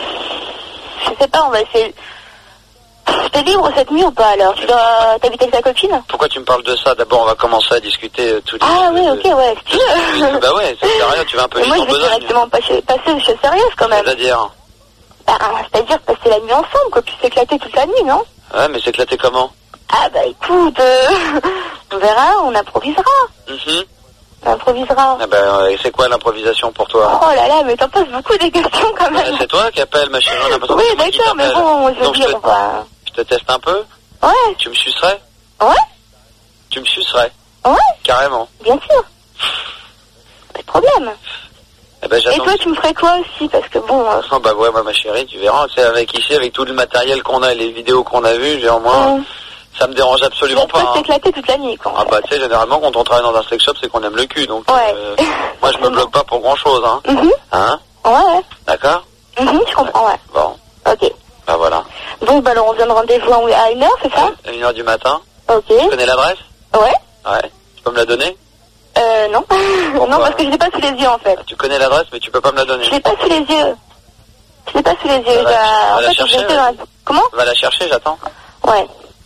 je sais pas, on va essayer... T'es libre cette nuit ou pas, alors? Tu dois t'habiter avec ta copine? Pourquoi tu me parles de ça? D'abord, on va commencer à discuter euh, tous les... Ah oui, ok, ouais, si tu veux. Bah ouais, ça sert à rien, tu vas un peu Mais vite moi, en je vais besogne. directement passer, passer chez sérieuse, quand même. C'est-à-dire? Bah, c'est-à-dire passer la nuit ensemble, quoi, puis s'éclater toute la nuit, non? Ouais, mais s'éclater comment? Ah bah écoute, euh, on verra, on improvisera. Mhm. On improvisera. Ah bah, euh, c'est quoi l'improvisation pour toi? Oh là là, mais t'en poses beaucoup des questions quand même. Euh, C'est toi qui appelle, ma chérie, on a l'impression que Oui, c'est moi qui d'accord, mais t'appelle. bon, je veux Donc, dire, je te, on va... je te teste un peu? Ouais. Tu me sucerais? Ouais. Tu me sucerais? Ouais. Carrément. Bien sûr. Pas de problème. Eh ben, Et j'attends. toi, tu me ferais quoi aussi? Parce que bon... euh, Oh, bah ouais, moi, ma chérie, tu verras, tu sais, avec ici, avec tout le matériel qu'on a et les vidéos qu'on a vues, genre, moi, Mm. ça me dérange absolument tu vas pas. pas hein. s'éclater toute la nuit, quoi. Ah bah tu sais, généralement quand on travaille dans un sex shop, c'est qu'on aime le cul, donc Ouais. euh, moi je me bloque pas pour grand chose, hein. Mhm. Hein? Ouais. D'accord? Mhm, je comprends, ouais. Bon, Ok. bah voilà. Donc, bah alors, on vient de rendez-vous à une heure, c'est ça? À une heure du matin. Ok. Tu connais l'adresse? Ouais. Ouais. Tu peux me la donner? Euh, non. non, parce que je l'ai pas sous les yeux, en fait. Tu connais l'adresse, mais tu peux pas me la donner. Je l'ai pas sous les yeux. Je l'ai pas sous les yeux. Va la- J'ai- va En la fait, chercher, j'étais ouais. dans la... Comment? Va la chercher, j'attends. Ouais.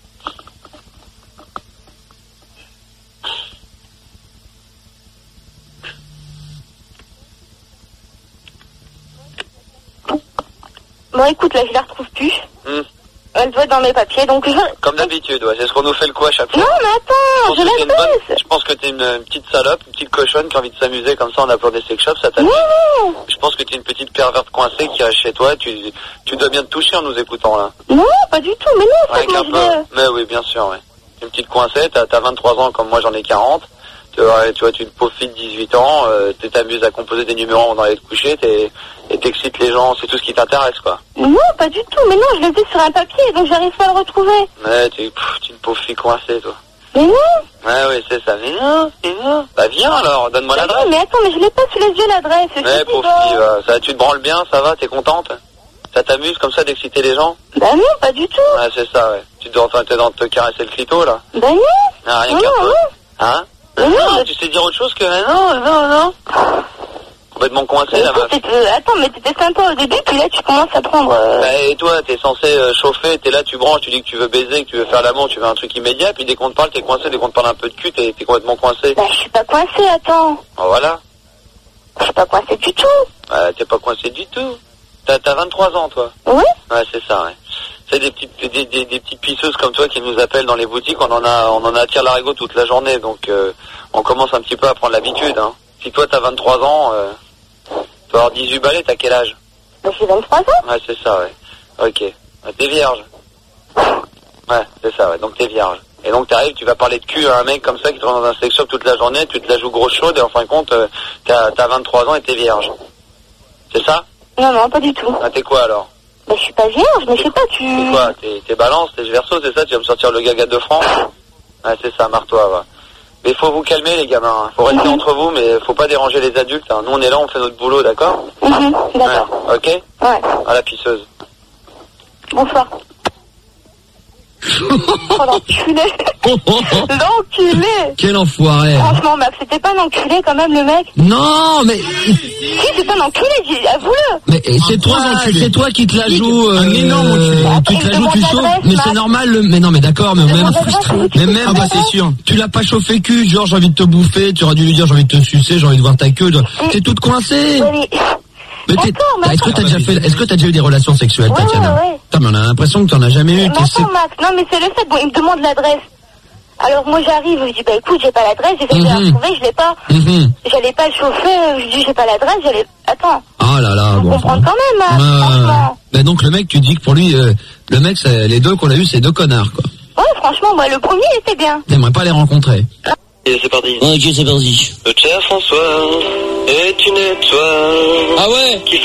Bon, écoute, là, je la retrouve plus. Hmm. Elle doit être dans mes papiers, donc je... Comme d'habitude, ouais, c'est ce qu'on nous fait le coup à chaque fois. Non, mais attends, je Je pense que t'es une l'adresse. bonne- Je pense que t'es une, une petite salope, une petite cochonne qui a envie de s'amuser comme ça en appelant des sex shops, ça t'amuse. Non, Je pense que t'es une petite perverte coincée qui reste chez toi, tu, tu dois bien te toucher en nous écoutant là. non, pas du tout, mais non, c'est Avec que moi, un je peu. l'ai... Mais oui, bien sûr, ouais. Une petite coincée, t'as, t'as vingt-trois ans comme moi j'en ai quarante. Tu vois, tu vois, tu es une pauvre fille de dix-huit ans, euh, tu t'amuses à composer des numéros avant d'aller te coucher, t'es, et t'excites les gens, c'est tout ce qui t'intéresse, quoi. Non, pas du tout, mais non, je l'ai vu sur un papier, donc j'arrive pas à le retrouver. Ouais, tu, pff, tu es une pauvre fille coincée, toi. Mais non. Ouais, oui, c'est ça. Mais non, mais non. Bah viens alors, donne-moi Mais l'adresse. non, mais attends, mais je l'ai pas sous les yeux, l'adresse. Je te Ouais, dis pauvre pas. fille, euh, ça, tu te branles bien, ça va, t'es contente? Ça t'amuse comme ça d'exciter les gens? Bah non, pas du tout. Ouais, c'est ça, ouais. Tu dois enfin t'es dans de te caresser le clito, là. Bah non. Ah, rien Non, qu'un non, peu. non. Hein? Mais non, non, mais- tu sais dire autre chose que non, non, non. Complètement coincé, la meuf. Écoute, euh, attends, mais t'étais sympa au début, puis là, tu commences à prendre... euh, Bah, et toi, t'es censé euh, chauffer, t'es là, tu branches, tu dis que tu veux baiser, que tu veux faire l'amour, tu veux un truc immédiat, puis dès qu'on te parle, t'es coincé, dès qu'on te parle un peu de cul, t'es, t'es complètement coincé. Bah, je suis pas coincée, attends. Oh, voilà. Je suis pas coincée du tout. Ouais, t'es pas coincé du tout. T'as, t'as vingt-trois ans, toi. Oui. Ouais, c'est ça, ouais. C'est des petites, des, des, des petites pisseuses comme toi qui nous appellent dans les boutiques, on en a, on en a à tire-larigot toute la journée, donc euh, on commence un petit peu à prendre l'habitude, hein. Si toi t'as vingt-trois ans, euh, tu vas avoir dix-huit balais, t'as quel âge? Bah, j'ai vingt-trois ans. Ouais, c'est ça, ouais. Ok. Ouais, t'es vierge. Ouais, c'est ça, ouais. Donc t'es vierge. Et donc t'arrives, tu vas parler de cul à un mec comme ça qui te rend dans un sex shop toute la journée, tu te la joues grosse chaude et en fin de compte, euh, t'as, t'as vingt-trois ans et t'es vierge. C'est ça? Non, non, pas du tout. Ah, t'es quoi alors? Bah, je suis pas vierge, mais je sais pas, tu... C'est quoi? T'es, t'es balance, t'es verso, c'est ça? Tu vas me sortir le gaga de France? Ouais, c'est ça, marre-toi, va. Mais faut vous calmer, les gamins. Hein. Faut rester entre vous, mais faut pas déranger les adultes. Hein. Nous, on est là, on fait notre boulot, d'accord? Mhm, d'accord. Ouais. Ok? Ouais. À la pisseuse. Bonsoir. Oh, l'enculé. L'enculé. Quel enfoiré. Franchement, Max, c'était pas un enculé quand même, le mec. Non, mais Si, c'est pas un enculé, j'ai- avoue-le. mais c'est toi, c'est toi qui te la joues. Euh, Un énorme enculé. tu te la joues, tu demande chauffes. l'adresse, Mais Max. c'est normal. Le, mais non, mais d'accord, mais même, demande l'adresse, mais même, ah bah, c'est sûr. Tu l'as pas chauffé cul, genre j'ai envie de te bouffer. Tu aurais dû lui dire j'ai envie de te sucer, j'ai envie de voir ta queue. T'es toute coincée. Ouais, mais- Mais t'es- D'accord, mais Ah, est-ce que attends. t'as déjà fait, est-ce que t'as déjà eu des relations sexuelles, Ouais, Tatiana? ouais, ouais. Putain, mais on a l'impression que t'en as jamais eu. Mais T'es- attends, Max, non, mais c'est le fait, bon, il me demande l'adresse. Alors moi j'arrive, je dis bah écoute j'ai pas l'adresse, j'essaie de la retrouver, je l'ai pas. Mhm. J'allais pas le chauffer, je dis j'ai pas l'adresse, j'allais. Attends. Ah là là, Faut bon. comprendre quand même, hein, Euh, franchement. bah donc le mec, tu dis que pour lui, euh, le mec, c'est- les deux qu'on a eu, c'est deux connards, quoi. Ouais, franchement, moi le premier il était bien. T'aimerais pas les rencontrer. Et c'est parti. Ok, c'est parti. Le cher François est une étoile. Ah ouais qui